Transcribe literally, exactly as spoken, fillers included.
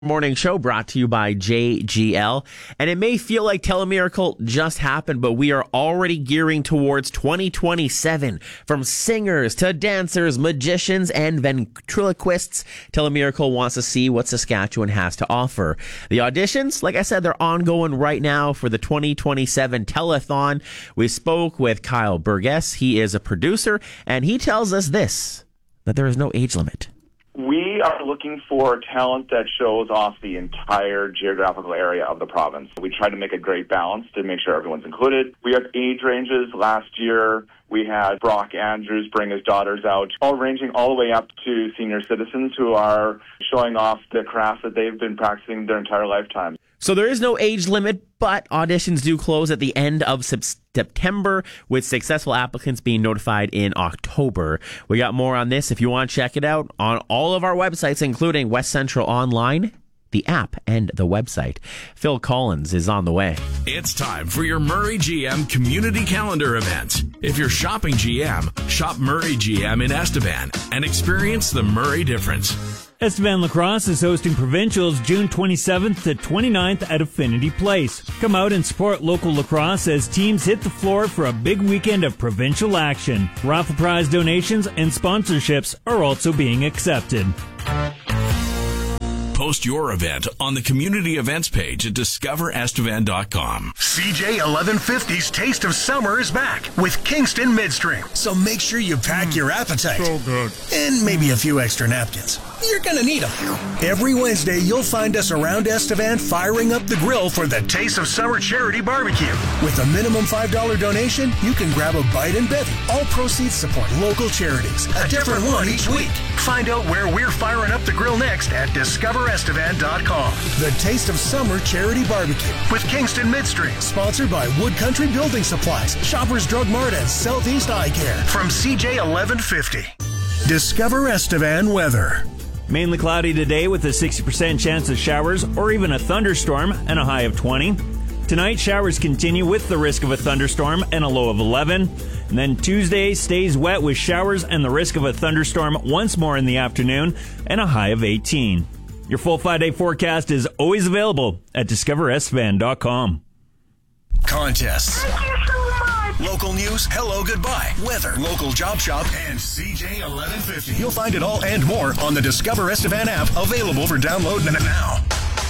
Morning show brought to you by J G L. And it may feel like Telemiracle just happened, but we are already gearing towards twenty twenty-seven. From singers to dancers, magicians, and ventriloquists, Telemiracle wants to see what Saskatchewan has to offer. The auditions, like I said, they're ongoing right now for the twenty twenty-seven telethon. We spoke with Kyle Burgess. He is a producer, and he tells us this, that there is no age limit. We are looking for talent that shows off the entire geographical area of the province. We try to make a great balance to make sure everyone's included. We have age ranges. Last year, we had Brock Andrews bring his daughters out, all ranging all the way up to senior citizens who are showing off the craft that they've been practicing their entire lifetime. So there is no age limit, but auditions do close at the end of September, with successful applicants being notified in October. We got more on this if you want to check it out on all of our websites, including West Central Online, the app, and the website. Phil Collins is on the way. It's time for your Murray G M Community Calendar event. If you're shopping G M, shop Murray G M in Estevan and experience the Murray difference. Estevan Lacrosse is hosting provincials June twenty-seventh to twenty-ninth at Affinity Place. Come out and support local lacrosse as teams hit the floor for a big weekend of provincial action. Raffle prize donations and sponsorships are also being accepted. Post your event on the community events page at discover estevan dot com. C J eleven fifty's Taste of Summer is back with Kingston Midstream. So make sure you pack mm, your appetite. So good. And maybe a few extra napkins. You're gonna need them. Every Wednesday, you'll find us around Estevan firing up the grill for the Taste of Summer Charity Barbecue. With a minimum five dollars donation, you can grab a bite and bevy. All proceeds support local charities. A different one each week. Find out where we're firing up the grill next at discover estevan dot com. The Taste of Summer Charity Barbecue with Kingston Midstream. Sponsored by Wood Country Building Supplies, Shoppers Drug Mart, and Southeast Eye Care. From C J eleven fifty. Discover Estevan weather. Mainly cloudy today with a sixty percent chance of showers or even a thunderstorm and a high of twenty. Tonight, showers continue with the risk of a thunderstorm and a low of eleven. And then Tuesday stays wet with showers and the risk of a thunderstorm once more in the afternoon and a high of eighteen. Your full five-day forecast is always available at discover estevan dot com. Contests. Thank you so much. Local news, hello, goodbye, weather, local job shop, and C J eleven fifty. You'll find it all and more on the Discover Estevan app, available for download now.